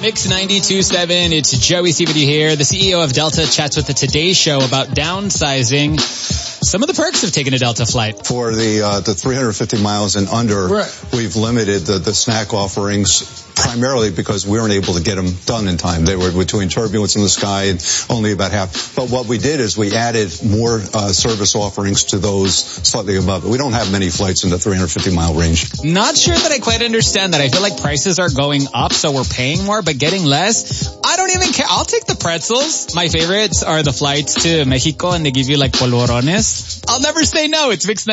Mix 92.7, it's Joey CVD here. The CEO of Delta chats with the Today Show about downsizing. Some of the perks of taking a Delta flight. For the 350 miles and under, right, we've limited the snack offerings primarily because we weren't able to get them done in time. They were between turbulence in the sky and only about half. But what we did is we added more service offerings to those slightly above it. We don't have many flights in the 350-mile range. Not sure that I quite understand that. I feel like prices are going up, so we're paying more, but getting less. I don't even care. I'll take the pretzels. My favorites are the flights to Mexico, and they give you like polvorones. I'll never say no. It's Mix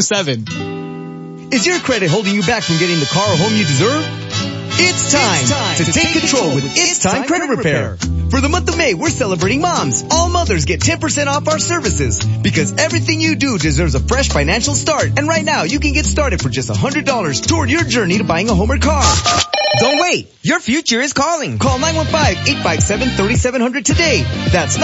92.7. Is your credit holding you back from getting the car or home you deserve? It's time to take control with It's Time Credit Repair. For the month of May, we're celebrating moms. All mothers get 10% off our services because everything you do deserves a fresh financial start. And right now, you can get started for just $100 toward your journey to buying a home or car. Don't wait. Your future is calling. Call 915-857-3700 today. That's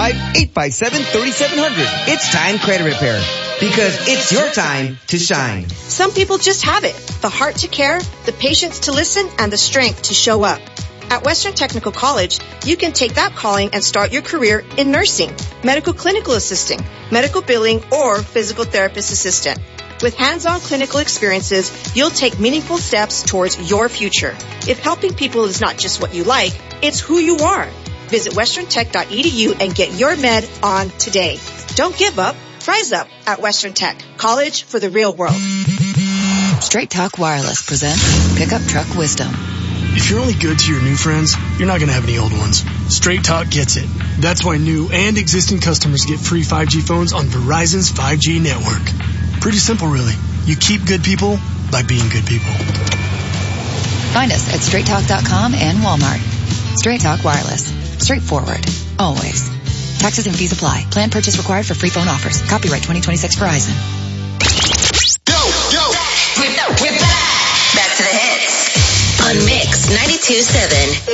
915-857-3700. It's Time Credit Repair. Because it's your time to shine. Some people just have it. The heart to care, the patience to listen, and the strength to show up. At Western Technical College, you can take that calling and start your career in nursing, medical clinical assisting, medical billing, or physical therapist assistant. With hands-on clinical experiences, you'll take meaningful steps towards your future. If helping people is not just what you like, it's who you are. Visit westerntech.edu and get your med on today. Don't give up. Rise up at Western Tech, college for the real world. Straight Talk Wireless presents Pickup Truck Wisdom. If you're only good to your new friends, you're not going to have any old ones. Straight Talk gets it. That's why new and existing customers get free 5G phones on Verizon's 5G network. Pretty simple, really. You keep good people by being good people. Find us at straighttalk.com and Walmart. Straight Talk Wireless. Straightforward. Always. Taxes and fees apply. Plan purchase required for free phone offers. Copyright 2026 Verizon. Yo! We're back to the hits on Mix 92.7.